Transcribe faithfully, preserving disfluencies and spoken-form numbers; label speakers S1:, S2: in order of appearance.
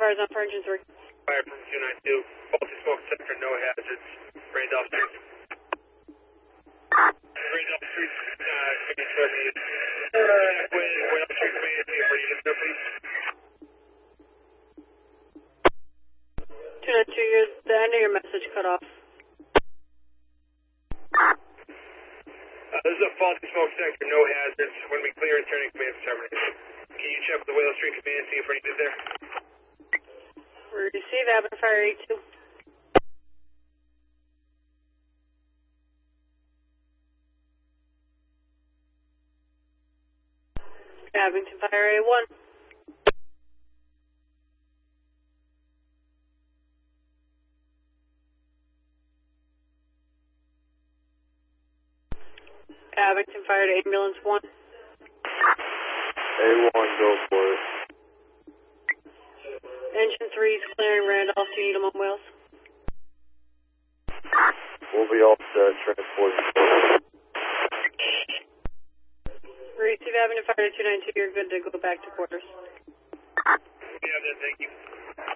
S1: fires on for engine three.
S2: Fire from two nine two. Faulty smoke sector, no hazards. Randolph Street. Randolph Street, uh, Command seventy. Uh, Whale Street Command, see if we're using there, please.
S1: two nine two, you're, the end of your message cut off.
S2: Uh, this is a faulty smoke sector, no hazards. When we clear and turning command terminated. Can you check with the Whale Street Command, see if we're needed there?
S1: Receive, Abbott Fire eight two. Abington Fire A one. Abington Fire to Ambulance one.
S3: A one, go for it.
S1: Engine three is clearing Randolph. Do you need them on wheels?
S3: We'll be all set, transporting.
S1: Receive Abington Fire to two nine two, you're good to go back to quarters.
S2: Yeah, then, thank you.